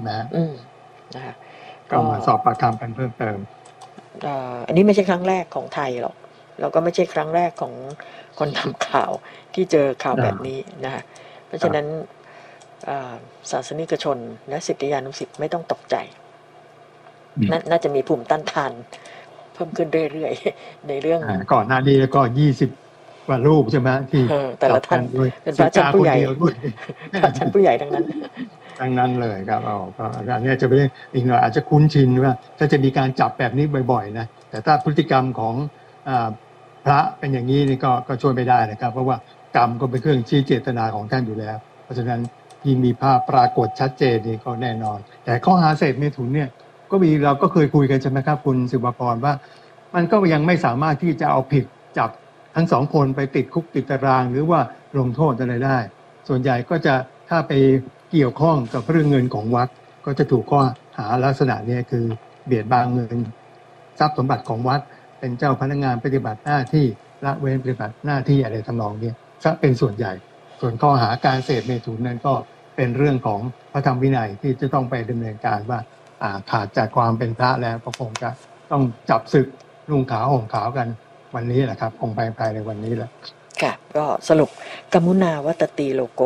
ไหมนะคะก็มาสอบปากคำกันเพิ่มเติมอันนี้ไม่ใช่ครั้งแรกของไทยหรอกแล้วก็ไม่ใช่ครั้งแรกของคนทำข่าวที่เจอข่าวแบบนี้นะคะเพราะฉะนั้นศาสนิกชนและศิษยานุศิษย์ไม่ต้องตกใจน่าจะมีภูมิต้านทานเพิ่มขึ้นเรื่อยๆในเรื่องก่อนหน้านี้ก็20 กว่ารูปใช่ไหมที่แต่ละท่านเป็นพระชั้นผู้ใหญ่พระชั้นผู้ใหญ่ทั้งนั้นเลยครับก็อันนี้จะเป็นอีกหน่อยอาจจะคุ้นชินว่าถ้าจะมีการจับแบบนี้บ่อยๆนะแต่ถ้าพฤติกรรมของพระเป็นอย่างนี้นี่ก็ช่วยไม่ได้นะครับเพราะว่ากรรมก็เป็นเครื่องชี้เจตนาของท่านอยู่แล้วเพราะฉะนั้นยิ่งมีภาพปรากฏชัดเจนนี่ก็แน่นอนแต่ข้อหาเสพเมถุนเนี่ยก็มีเราก็เคยคุยกันใช่ไหมครับคุณศิวพรว่ามันก็ยังไม่สามารถที่จะเอาผิดจับทั้งสองคนไปติดคุกติดตารางหรือว่าลงโทษอะไรได้ส่วนใหญ่ก็จะถ้าไปเกี่ยวข้องกับเรื่องเงินของวัดก็จะถูกข้อหาลักษณะนี้คือเบียดบังเงินทรัพย์สมบัติของวัดเป็นเจ้าพนักงานปฏิบัติหน้าที่ละเว้นปฏิบัติหน้าที่อะไรทำนองนี้ซะเป็นส่วนใหญ่ส่วนข้อหาการเสพเมถุนนั้นก็เป็นเรื่องของพระธรรมวินัยที่จะต้องไปดำเนินการว่าขาดจากความเป็นพระแล้วก็คงจะต้องจับศึกนุ่งขาวห่มขาวกันวันนี้แหละครับคงภายในวันนี้แหละค่ะก็สรุปกัมมุนาวัตตีโลโก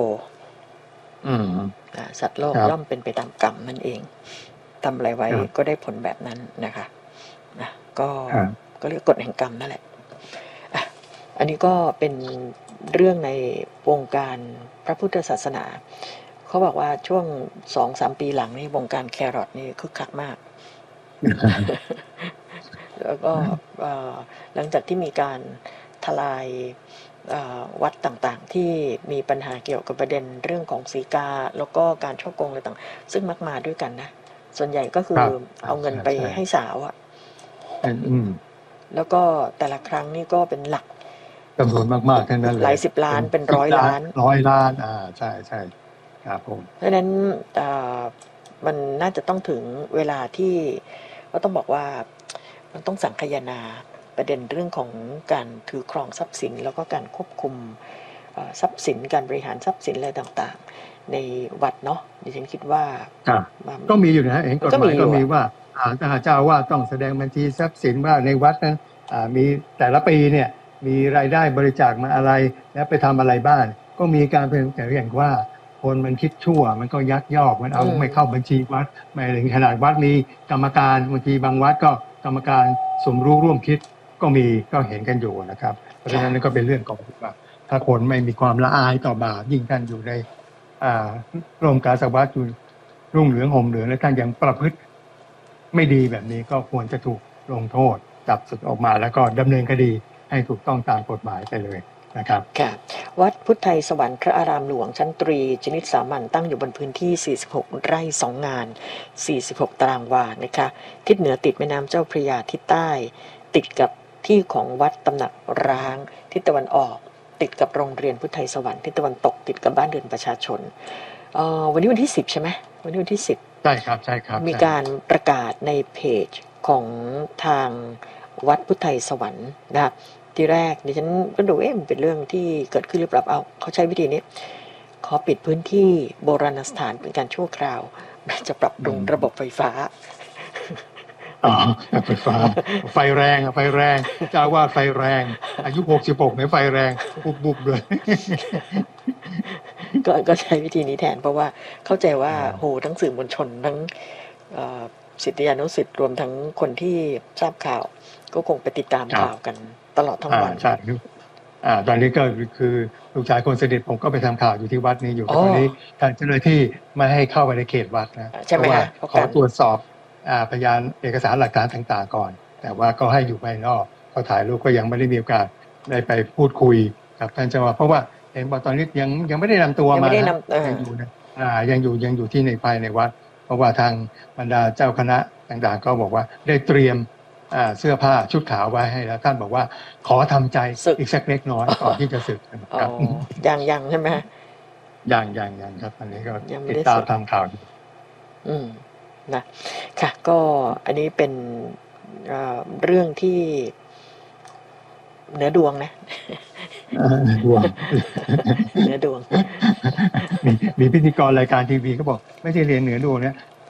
สัตว์โลกย่อมเป็นไปตามกรรมนั่นเองทำอะไรไว้ก็ได้ผลแบบนั้นนะคะก็เรียกกฎแห่งกรรมนั่นแหละอันนี้ก็เป็นเรื่องในวงการพระพุทธศาสนาเขาบอกว่าช่วง 2-3 ปีหลังนี่วงการแครอทนี่คึกคักมาก แล้วก็หลังจากที่มีการทลายวัดต่างๆที่มีปัญหาเกี่ยวกับประเด็นเรื่องของสีกาแล้วก็การฉ้อโกงอะไรต่างซึ่งมักมาด้วยกันนะส่วนใหญ่ก็คือเอาเงินไปให้สาวอะแล้วก็แต่ละครั้งนี่ก็เป็นหลักจำนวนมากๆทั้งนั้นเลยหลายสิบล้านเป็น100 ล้าน 100 ล้านใช่ครับผมเพราะฉะนั้นมันน่าจะต้องถึงเวลาที่ก็ต้องบอกว่ามันต้องสังคายนาประเด็นเรื่องของการถือครองทรัพย์สินแล้วก็การควบคุมทรัพย์สินการบริหารทรัพย์สินอะไรต่างๆในวัดเนาะดิฉันคิดว่าก็มีอยู่นะเองกฎหมายก็มีว่าเจ้าว่าต้องแสดงบัญชีทรัพย์สินว่าในวัดนั้นมีแต่ละปีเนี่ยมีรายได้บริจาคมาอะไรและไปทำอะไรบ้างก็มีการเป็นแต่อย่างว่าคนมันคิดชั่วมันก็ยักยอกมันเอาไม่เข้าบัญชีวัดไม่ถึงขนาดวัดมีกรรมการบางทีบางวัดก็กรรมการสมรู้ร่วมคิดก็เห็นกันอยู่นะครับเพราะฉะนั้นก็เป็นเรื่องของว่าถ้าคนไม่มีความละอายต่อบาปยิ่งท่านอยู่ในร่วมกาสาวะอยู่รุ่งเหลืองห่มเหลืองและท่านยังประพฤติไม่ดีแบบนี้ก็ควรจะถูกลงโทษจับศึกออกมาแล้วก็ดำเนินคดีให้ถูกต้องตามกฎหมายไปเลยนะครับค่ะวัดพุทธไทยสวรรค์พระอารามหลวงชั้นตรีชนิดสามัญตั้งอยู่บนพื้นที่46 ไร่ 2 งาน46 ตารางวานะคะทิศเหนือติดแม่น้ำเจ้าพระยาทิศใต้ติดกับที่ของวัดตำหนักร้างทิศตะวันออกติดกับโรงเรียนพุทธไทยสวรรค์ทิศตะวันตกติดกับบ้านเรือนประชาชนวันนี้วันที่10ใช่ไหมวันนี้วันที่10 ใช่ครับมีการประกาศในเพจของทางวัดพุทธไทยสวรรค์นะครับที่แรกดิฉันก็ดูมันเป็นเรื่องที่เกิดขึ้นหรือเปล่าเขาใช้วิธีนี้ขอปิดพื้นที่โบราณสถานเป็นการชั่วคราวจะปรับปรุงระบบไฟฟ้าไฟแรงเจ้าว่าไฟแรงอายุ66เนี่ยไฟแรงบุบเลยก็ใช้วิธีนี้แทนเพราะว่าเข้าใจว่าโหทั้งสื่อมวลชนทั้งศิษยานุศิษย์รวมทั้งคนที่ทราบข่าวก็คงไปติดตามข่าวกันตลอดทั้งวันใช่ตอนนี้ก็คือลูกชายคนสนิทผมก็ไปทำข่าวอยู่ที่วัดนี้อยู่ตอนนี้ทางเจ้าหน้าที่ไม่ให้เข้าไปในเขตวัดนะใช่ไหมคะขอตรวจสอบพยานเอกสารหลักฐานต่างๆก่อนแต่ว่าก็ให้อยู่ภายนอกก็ถ่ายรูปก็ยังไม่ได้มีโอกาสได้ไปพูดคุยกับท่านเจ้าว่าเพราะว่าเห็นบอกตอนนี้ยังไม่ได้นำตัวมายังอยู่นะยังอยู่ที่ในภายในวัดเพราะว่าทางบรรดาเจ้าคณะต่างๆก็บอกว่าได้เตรียมเสื้อผ้าชุดขาวไว้ให้แล้วท่านบอกว่าขอทำใจอีกสักเล็กน้อยก่อนที่จะสึกครับยังใช่ไหมยังครับอันนี้ก็ติดตามทำข่าวนะค่ะก็อันนี้เป็นเรื่องที่เหนือดวงนะเหนือดวงมีพิธีกรรายการทีวีก็บอกไม่ใช่เรียนเหนือดวงนะ